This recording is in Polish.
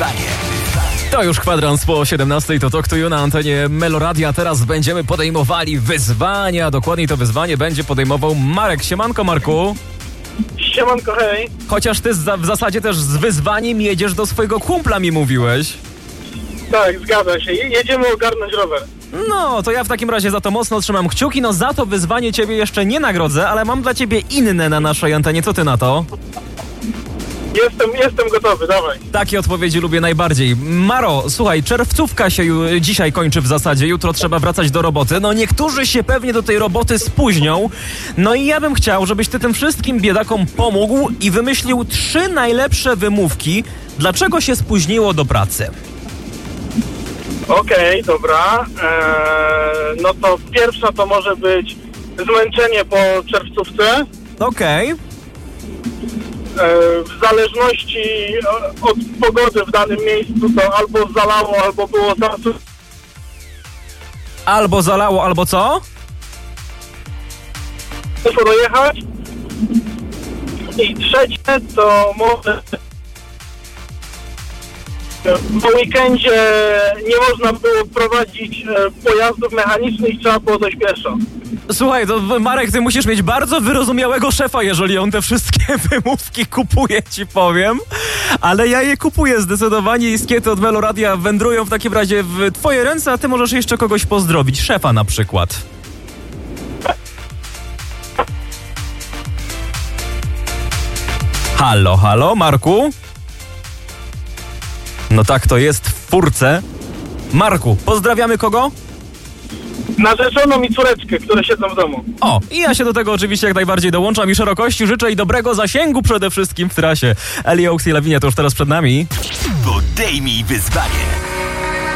wyzwanie. To już kwadrans po 17, to Talk to You na antenie Meloradia. Teraz będziemy podejmowali wyzwania. Dokładniej to wyzwanie będzie podejmował Marek. Siemanko, Marku. Siemanko, hej. Chociaż ty w zasadzie też z wyzwaniem jedziesz do swojego kumpla, mi mówiłeś. Tak, zgadza się. Jedziemy ogarnąć rower. No, to ja w takim razie za to mocno trzymam kciuki. No za to wyzwanie ciebie jeszcze nie nagrodzę, ale mam dla ciebie inne na naszej antenie. Co ty na to? Jestem gotowy, dawaj. Takie odpowiedzi lubię najbardziej. Maro, słuchaj, czerwcówka się dzisiaj kończy w zasadzie, jutro trzeba wracać do roboty. No niektórzy się pewnie do tej roboty spóźnią. No i ja bym chciał, żebyś ty tym wszystkim biedakom pomógł i wymyślił 3 najlepsze wymówki, dlaczego się spóźniło do pracy. Okej, dobra. No to pierwsza to może być zmęczenie po czerwcówce. Okej. W zależności od pogody w danym miejscu to albo zalało, albo było zasób. Albo zalało, albo co? Muszę dojechać. I trzecie to może w weekendzie nie można było prowadzić pojazdów mechanicznych, trzeba było dość pieszo. Słuchaj, to Marek, ty musisz mieć bardzo wyrozumiałego szefa, jeżeli on te wszystkie wymówki kupuje, ci powiem. Ale ja je kupuję zdecydowanie i skiety od Meloradia wędrują w takim razie w twoje ręce, a ty możesz jeszcze kogoś pozdrowić. Szefa na przykład. Halo, halo, Marku? No tak to jest w furce. Marku, pozdrawiamy kogo? Narzeczoną i córeczkę, które siedzą w domu. O, i ja się do tego oczywiście jak najbardziej dołączam i szerokości życzę i dobrego zasięgu przede wszystkim w trasie. Eli Oaks i Lavinia to już teraz przed nami. Podejmij wyzwanie.